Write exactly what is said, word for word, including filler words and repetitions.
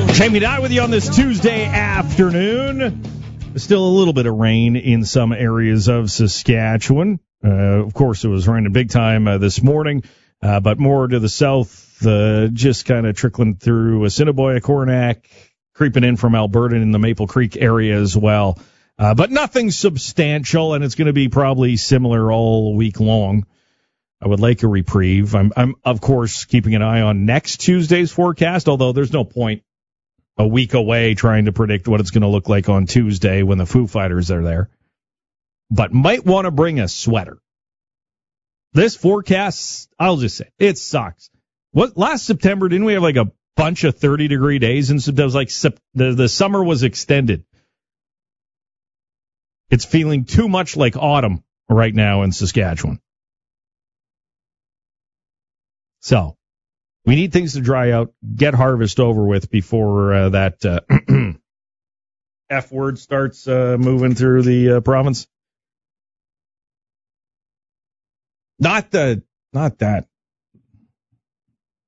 Jamie Dye with you on this Tuesday afternoon. Still a little bit of rain in some areas of Saskatchewan. Uh, of course, it was raining big time uh, this morning, uh, but more to the south, uh, just kind of trickling through Assiniboia, Coronach, creeping in from Alberta in the Maple Creek area as well. Uh, but nothing substantial, and it's going to be probably similar all week long. I would like a reprieve. I'm, I'm, of course, keeping an eye on next Tuesday's forecast, although there's no point a week away trying to predict what it's going to look like on Tuesday when the Foo Fighters are there. But might want to bring a sweater. This forecast, I'll just say, it sucks. What last September, didn't we have like a bunch of thirty-degree days in September? It was like the, the summer was extended. It's feeling too much like autumn right now in Saskatchewan. So, we need things to dry out, get harvest over with before uh, that uh, F word starts uh, moving through the uh, province. Not the, not that.